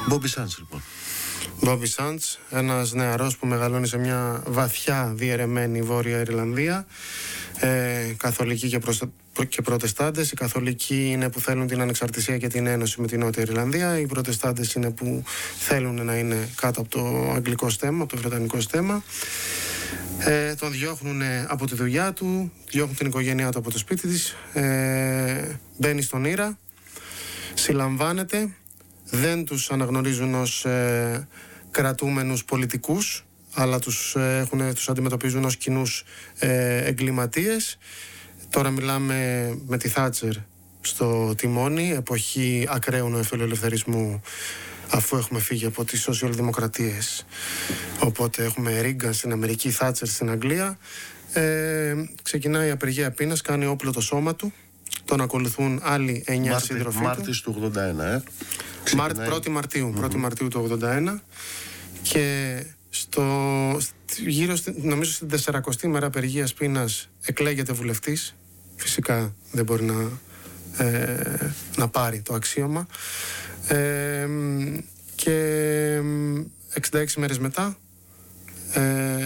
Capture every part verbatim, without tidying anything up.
Μπόμπι Σάντς, λοιπόν. Μπόμπι Σάντς, ένας νεαρός που μεγαλώνει σε μια βαθιά διαιρεμένη Βόρεια Ιρλανδία, ε, καθολικοί και, προστα... και προτεστάντες. Οι καθολικοί είναι που θέλουν την ανεξαρτησία και την ένωση με την Νότια Ιρλανδία. Οι προτεστάντες είναι που θέλουν να είναι κάτω από το αγγλικό στέμμα, από το βρετανικό στέμμα. Ε, τον διώχνουν από τη δουλειά του, διώχνουν την οικογένειά του από το σπίτι της, ε, μπαίνει στον Ήρα, συλλαμβάνεται, δεν τους αναγνωρίζουν ως ε, κρατούμενους πολιτικούς, αλλά τους, ε, έχουν, τους αντιμετωπίζουν ως κοινούς ε, εγκληματίες. Τώρα μιλάμε με τη Θάτσερ στο τιμόνι, εποχή ακραίου νεοφιλελευθερισμού, αφού έχουμε φύγει από τις σοσιαλδημοκρατίες. Οπότε έχουμε Ρίγκαν στην Αμερική, Θάτσερ στην Αγγλία. Ε, ξεκινάει η απεργία πείνας, κάνει όπλο το σώμα του. Τον ακολουθούν άλλοι εννιά σύντροφοι του. Μάρτης του ογδόντα ένα, ε. Ξεκινάει... πρώτη Μαρτίου, mm-hmm. πρώτη Μαρτίου του ογδόντα ένα. Και στο, γύρω στη, νομίζω στην τεσσαρακοστή μέρα απεργίας πείνας εκλέγεται βουλευτής. Φυσικά δεν μπορεί να, ε, να πάρει το αξίωμα. Ε, και εξήντα έξι μέρες μετά ε,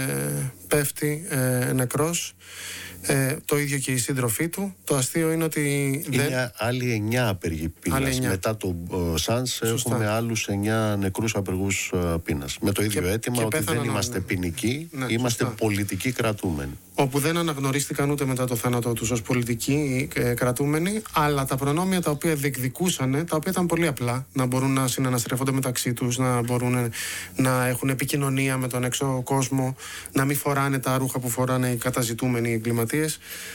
πέφτει ε, νεκρός, ε, το ίδιο και η σύντροφή του. Το αστείο είναι ότι είναι δεν... άλλοι εννιά απεργοί πείνας. Μετά το uh, Σάντς έχουμε άλλους εννιά νεκρούς απεργούς uh, πείνας, με το ίδιο και, αίτημα και ότι δεν είμαστε ναι. ποινικοί, ναι, είμαστε σωστά. πολιτικοί κρατούμενοι, όπου δεν αναγνωρίστηκαν ούτε μετά το θάνατό τους ως πολιτικοί ε, κρατούμενοι, αλλά τα προνόμια τα οποία διεκδικούσαν, τα οποία ήταν πολύ απλά, να μπορούν να συναναστρέφονται μεταξύ τους, να μπορούν να έχουν επικοινωνία με τον έξω κόσμο, να μην φοράνε τα ρούχα που φοράνε οι καταζητούμενοι εγκληματίες.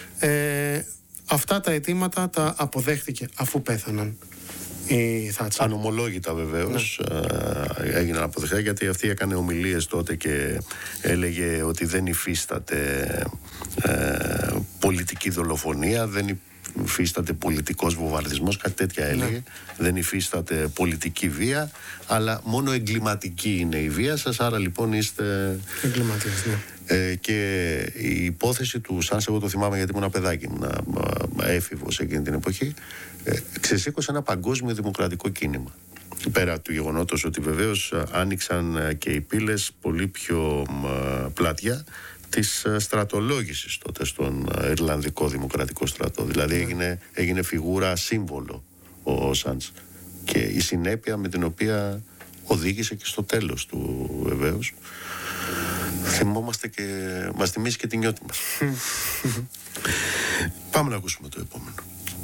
Ε, αυτά τα αιτήματα τα αποδέχτηκε αφού πέθαναν η Θάτσερ. Ανομολόγητα βεβαίως, ναι. ε, έγιναν αποδεχτά, γιατί αυτή έκανε ομιλίες τότε και έλεγε ότι δεν υφίσταται ε, πολιτική δολοφονία, δεν υφίσταται πολιτικός βομβαρδισμός, κάτι τέτοια έλεγε, ναι. δεν υφίσταται πολιτική βία, αλλά μόνο εγκληματική είναι η βία σας, άρα λοιπόν είστε εγκληματίες, ναι. Ε, και η υπόθεση του Σάντς, εγώ το θυμάμαι γιατί ήμουν ένα παιδάκι, ήμουν έφηβος εκείνη την εποχή, ε, ξεσήκωσε ένα παγκόσμιο δημοκρατικό κίνημα. Πέρα του γεγονότος ότι βεβαίως άνοιξαν και οι πύλες πολύ πιο πλατιά της στρατολόγησης τότε στον Ιρλανδικό Δημοκρατικό Στρατό. Δηλαδή έγινε, έγινε φιγούρα σύμβολο ο Σάντς, και η συνέπεια με την οποία οδήγησε και στο τέλος του βεβαίως. Θυμόμαστε και μας θυμίσει και την νιώτη μας. Πάμε να ακούσουμε το επόμενο.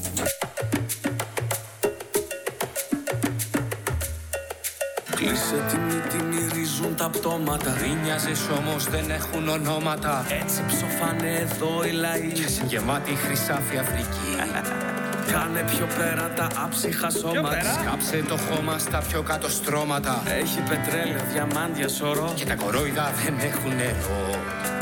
Κλείσε τη μύτη, μυρίζουν τα πτώματα. Ρίνιαζες όμως δεν έχουν ονόματα. Έτσι ψοφάνε εδώ οι λαοί και συγγεμάτη χρυσάφη Αφρική. Κάνε πιο πέρα τα άψυχα σώματα. Σκάψε το χώμα στα πιο κάτω στρώματα. Έχει πετρέλαιο, διαμάντια, σωρό. Και τα κορόιδα δεν έχουν νερό.